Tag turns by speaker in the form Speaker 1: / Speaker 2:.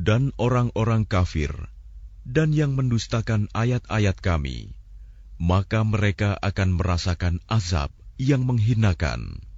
Speaker 1: dan orang-orang kafir dan yang mendustakan ayat-ayat Kami, maka mereka akan merasakan azab yang menghinakan.